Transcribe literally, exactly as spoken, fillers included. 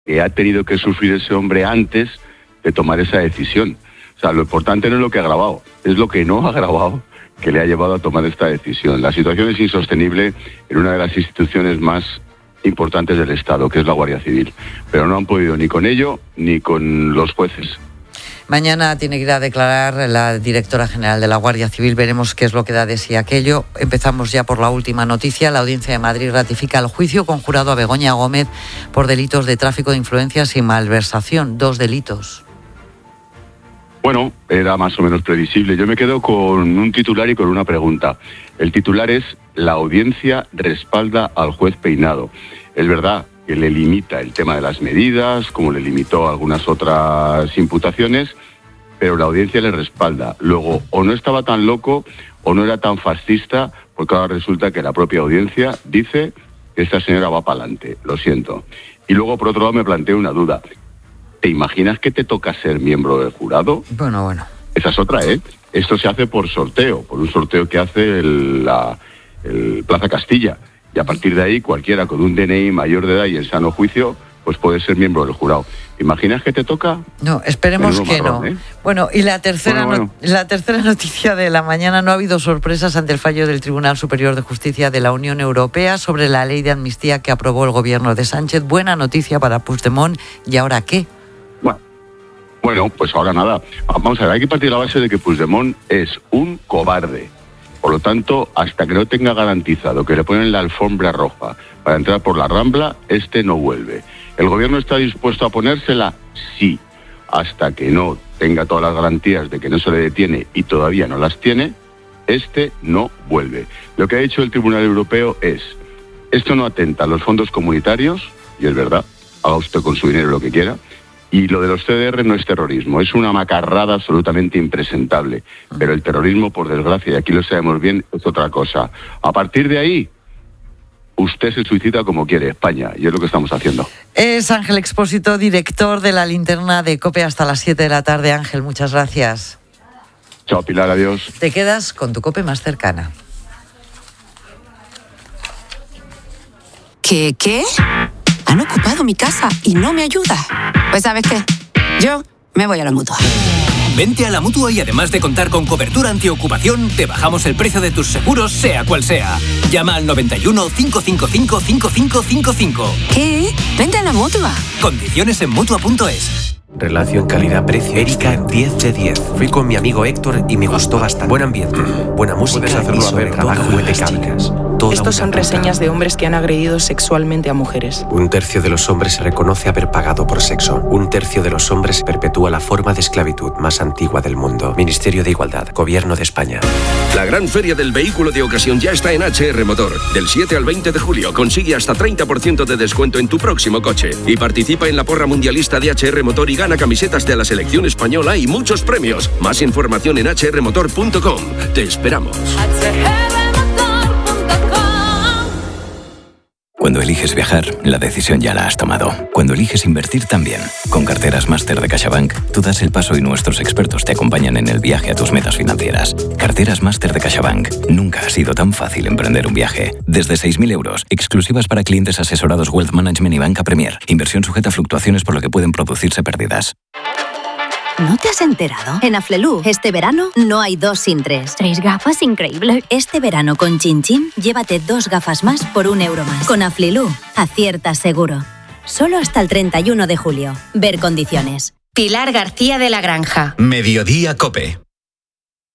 que ha tenido que sufrir ese hombre antes de tomar esa decisión. O sea, lo importante no es lo que ha grabado, es lo que no ha grabado que le ha llevado a tomar esta decisión. La situación es insostenible en una de las instituciones más importantes del Estado, que es la Guardia Civil. Pero no han podido ni con ello ni con los jueces. Mañana tiene que ir a declarar la directora general de la Guardia Civil. Veremos qué es lo que da de sí aquello. Empezamos ya por la última noticia. La Audiencia de Madrid ratifica el juicio conjurado a Begoña Gómez por delitos de tráfico de influencias y malversación. Dos delitos. Bueno, era más o menos previsible. Yo me quedo con un titular y con una pregunta. El titular es: la audiencia respalda al juez Peinado. Es verdad que le limita el tema de las medidas, como le limitó algunas otras imputaciones, pero la audiencia le respalda. Luego, o no estaba tan loco o no era tan fascista, porque ahora resulta que la propia audiencia dice que esta señora va para adelante. Lo siento. Y luego, por otro lado, me planteo una duda. ¿Te imaginas que te toca ser miembro del jurado? Bueno, bueno. Esa es otra, ¿eh? Esto se hace por sorteo, por un sorteo que hace el, la, el Plaza Castilla. Y a partir de ahí, cualquiera con un D N I mayor de edad y en sano juicio, pues puede ser miembro del jurado. ¿Te imaginas que te toca? No, esperemos Menudo que marrón, no. ¿eh? Bueno, y la tercera, bueno, bueno. No, la tercera noticia de la mañana: no ha habido sorpresas ante el fallo del Tribunal Superior de Justicia de la Unión Europea sobre la ley de amnistía que aprobó el gobierno de Sánchez. Buena noticia para Puigdemont. ¿Y ahora qué? Bueno, bueno, pues ahora nada. Vamos a ver, hay que partir de la base de que Puigdemont es un cobarde. Por lo tanto, hasta que no tenga garantizado que le ponen la alfombra roja para entrar por la Rambla, este no vuelve. ¿El gobierno está dispuesto a ponérsela? Sí. Hasta que no tenga todas las garantías de que no se le detiene y todavía no las tiene, este no vuelve. Lo que ha dicho el Tribunal Europeo es: esto no atenta a los fondos comunitarios, y es verdad, haga usted con su dinero lo que quiera, y lo de los C D R no es terrorismo, es una macarrada absolutamente impresentable. Pero el terrorismo, por desgracia, y aquí lo sabemos bien, es otra cosa. A partir de ahí, usted se suicida como quiere, España, y es lo que estamos haciendo. Es Ángel Expósito, director de la Linterna de COPE, hasta las siete de la tarde. Ángel, muchas gracias. Chao, Pilar, adiós. Te quedas con tu COPE más cercana. ¿Qué, qué? Han ocupado mi casa y no me ayuda. Pues ¿sabes qué? Yo me voy a la Mutua. Vente a la Mutua y además de contar con cobertura antiocupación, te bajamos el precio de tus seguros, sea cual sea. Llama al noventa y uno, cinco cinco cinco, cinco cinco cinco cinco. ¿Qué? Vente a la Mutua. Condiciones en Mutua punto es. Relación calidad-precio. Erika, diez de diez. Fui con mi amigo Héctor y me gustó bastante. Buen ambiente, buena música y sobre todo juguetes. Estos son reseñas de hombres que han agredido sexualmente a mujeres. Un tercio de los hombres se reconoce haber pagado por sexo. Un tercio de los hombres perpetúa la forma de esclavitud más antigua del mundo. Ministerio de Igualdad, Gobierno de España. La gran feria del vehículo de ocasión ya está en H R Motor. Del siete al veinte de julio consigue hasta treinta por ciento de descuento en tu próximo coche. Y participa en la porra mundialista de H R Motor y gana camisetas de la selección española y muchos premios. Más información en h r motor punto com. Te esperamos. Cuando eliges viajar, la decisión ya la has tomado. Cuando eliges invertir también. Con Carteras Máster de CaixaBank, tú das el paso y nuestros expertos te acompañan en el viaje a tus metas financieras. Carteras Máster de CaixaBank. Nunca ha sido tan fácil emprender un viaje. Desde seis mil euros, exclusivas para clientes asesorados Wealth Management y Banca Premier. Inversión sujeta a fluctuaciones por lo que pueden producirse pérdidas. ¿No te has enterado? En Aflelu, este verano no hay dos sin tres. ¿Tres gafas? Increíble. Este verano con Chin Chin, llévate dos gafas más por un euro más. Con Aflelu, aciertas seguro. Solo hasta el treinta y uno de julio. Ver condiciones. Pilar García de la Granja. Mediodía COPE.